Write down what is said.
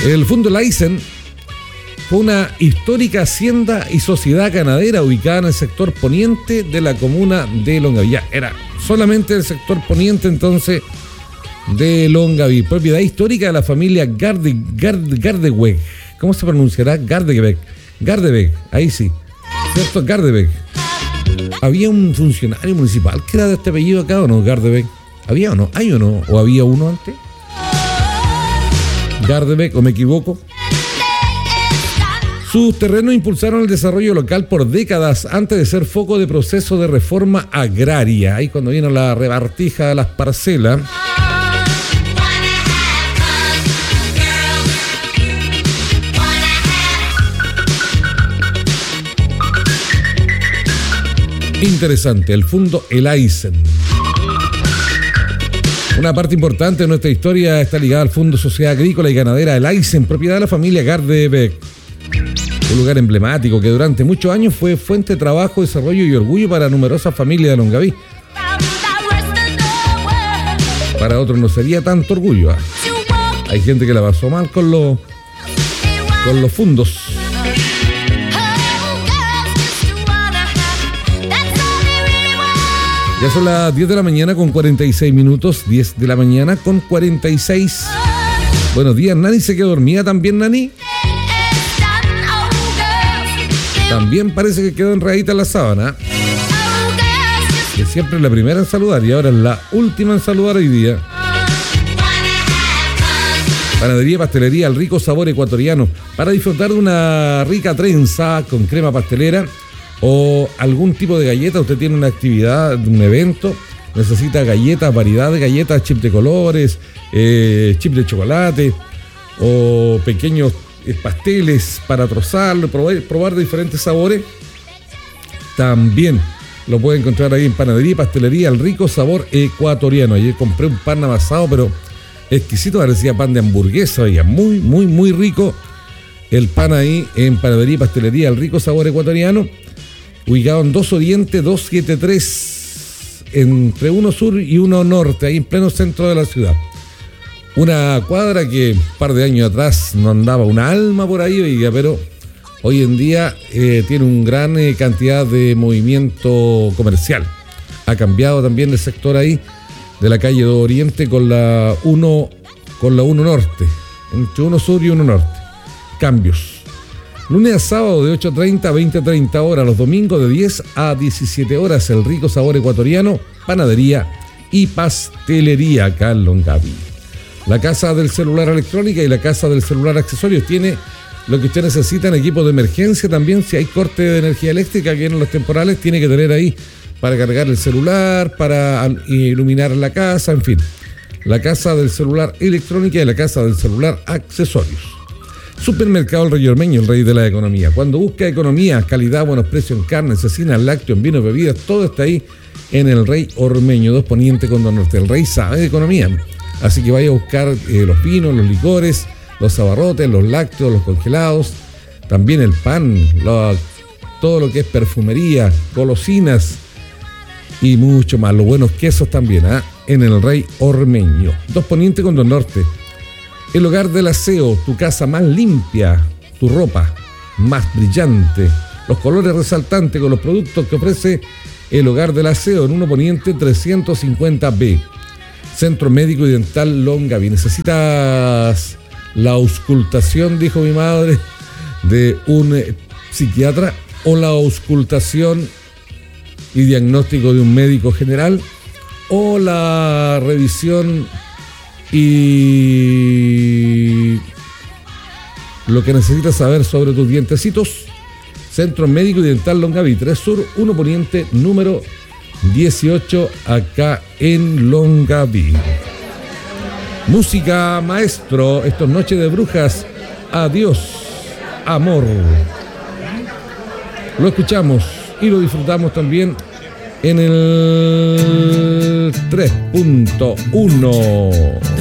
El Fundo Laisen fue una histórica hacienda y sociedad ganadera ubicada en el sector poniente de la comuna de Longaví. Ya, era solamente el sector poniente entonces de Longaví. Propiedad histórica de la familia Gardeweg. ¿Cómo se pronunciará? Gardeweg, ahí sí. ¿Cierto? Gardeweg. ¿Había un funcionario municipal que era de este apellido acá o no? Gardeweg. ¿Había o no? ¿Hay o no? ¿O había uno antes? Gardeweg, ¿o me equivoco? Sus terrenos impulsaron el desarrollo local por décadas antes de ser foco de proceso de reforma agraria. Ahí cuando vino la repartija de las parcelas. Interesante, el Fundo Laisen. Una parte importante de nuestra historia está ligada al Fondo Sociedad Agrícola y Ganadera Laisen, propiedad de la familia Gardeweg. Un lugar emblemático que durante muchos años fue fuente de trabajo, desarrollo y orgullo para numerosas familias de Longaví. Para otros no sería tanto orgullo. Hay gente que la pasó mal con los fundos. Ya son las 10 de la mañana con 46 minutos. 10 de la mañana con 46. Buenos días, Nani. ¿Se quedó dormida también, Nani? También parece que quedó enredadita en la sábana. Que siempre es la primera en saludar y ahora es la última en saludar hoy día. Panadería y pastelería, el rico sabor ecuatoriano. Para disfrutar de una rica trenza con crema pastelera o algún tipo de galleta, usted tiene una actividad, un evento, necesita galletas, variedad de galletas, chip de colores, chip de chocolate o pequeños pasteles para trozarlo, probar diferentes sabores. También lo puede encontrar ahí en Panadería y Pastelería, el rico sabor ecuatoriano. Ayer compré un pan amasado, pero exquisito, parecía pan de hamburguesa, oiga, muy, muy, muy rico el pan ahí en Panadería y Pastelería, el rico sabor ecuatoriano. Ubicado en 2 Oriente 273, entre 1 Sur y 1 Norte, ahí en pleno centro de la ciudad. Una cuadra que un par de años atrás no andaba una alma por ahí, oiga, pero hoy en día tiene un gran cantidad de movimiento comercial. Ha cambiado también el sector ahí de la calle 2 Oriente con la 1 Norte, entre 1 Sur y 1 Norte. Cambios. Lunes a sábado de 8:30 a 20:30 horas, los domingos de 10 a 17 horas, el rico sabor ecuatoriano, panadería y pastelería acá en Longaví. La Casa del Celular Electrónica y la Casa del Celular Accesorios tiene lo que usted necesita en equipos de emergencia también. Si hay corte de energía eléctrica, que en los temporales tiene que tener ahí para cargar el celular, para iluminar la casa, en fin. La Casa del Celular Electrónica y la Casa del Celular Accesorios. Supermercado El Rey Ormeño, el rey de la economía. Cuando busca economía, calidad, buenos precios en carne, cecina, lácteos, en vinos, bebidas, todo está ahí en el Rey Ormeño, 2 Poniente con 2 Norte. El rey sabe de economía, así que vaya a buscar los vinos, los licores, los abarrotes, los lácteos, los congelados, también el pan, todo lo que es perfumería, golosinas y mucho más. Los buenos quesos también, en el Rey Ormeño, 2 Poniente con 2 Norte. El hogar del aseo, tu casa más limpia, tu ropa más brillante, los colores resaltantes con los productos que ofrece el hogar del aseo en 1 Poniente 350B. Centro Médico y Dental Longaví. ¿Necesitas la auscultación, dijo mi madre, de un psiquiatra o la auscultación y diagnóstico de un médico general o la revisión y lo que necesitas saber sobre tus dientecitos? Centro Médico y Dental Longaví, 3 Sur, 1 Poniente, número 18, acá en Longaví. Música, maestro, esto es Noche de Brujas. Adiós, amor. Lo escuchamos y lo disfrutamos también en el 3.1.